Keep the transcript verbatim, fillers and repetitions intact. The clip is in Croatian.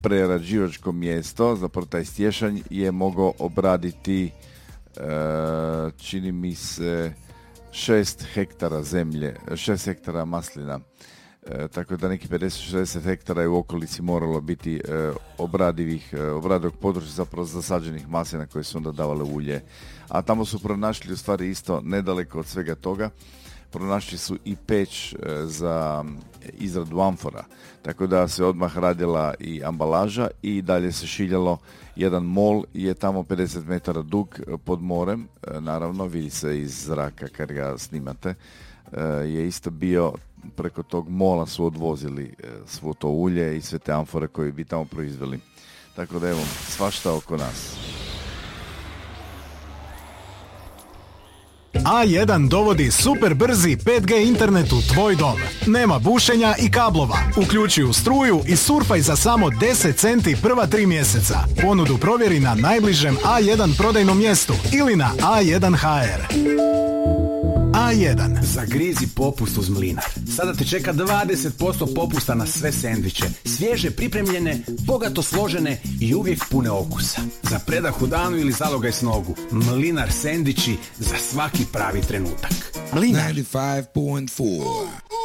prerađivačko mjesto, zapravo taj stješanj je mogao obraditi e, čini mi se šest hektara zemlje, šest hektara maslina. E, tako da neki pedeset do šezdeset hektara je u okolici moralo biti e, obradivih, e, obradivog područja, zapravo zasađenih maslina koje su onda davale ulje. A tamo su pronašli u stvari isto nedaleko od svega toga, pronašli su i peć e, za izradu amfora. Tako da se odmah radila i ambalaža i dalje se šiljalo. Jedan mol je tamo pedeset metara dug pod morem, e, naravno vidi se iz zraka kad ga snimate, e, je isto bio. Preko tog mola su odvozili e, svo to ulje i sve te amfore koje bi tamo proizveli. Tako da evo, svašta oko nas. A jedan dovodi super brzi pet G internet u tvoj dom. Nema bušenja i kablova. Uključuju struju i surfaj za samo deset centi prva tri mjeseca. Ponudu provjeri na najbližem A jedan prodajnom mjestu ili na A jedan ha er. A jedan. Zagrizi popust uz Mlinar. Sada te čeka dvadeset posto popusta na sve sendviče. Svježe pripremljene, bogato složene i uvijek pune okusa. Za predah u danu ili zalogaj s nogu. Mlinar sendviči za svaki pravi trenutak. Mlinar. ninety-five point four